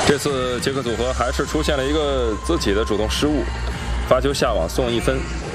这次捷克组合还是出现了一个自己的主动失误，发球下网送1分。